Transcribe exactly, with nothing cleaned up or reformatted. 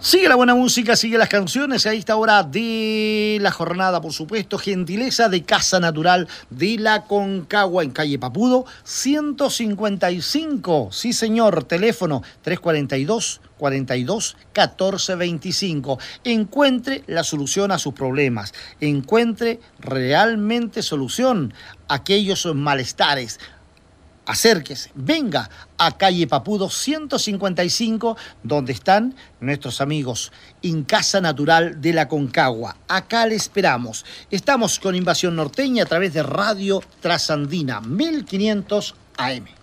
Sigue la buena música, sigue las canciones a esta hora de la jornada, por supuesto. Gentileza de Casa Natural de la Concagua en calle Papudo, ciento cincuenta y cinco. Sí, señor, teléfono tres cuatro dos, cuarenta y dos, catorce veinticinco. Encuentre la solución a sus problemas. Encuentre realmente solución a aquellos malestares. Acérquese, venga a calle Papudo ciento cincuenta y cinco, donde están nuestros amigos en Casa Natural de la Concagua. Acá le esperamos. Estamos con Invasión Norteña a través de Radio Trasandina, mil quinientos A M.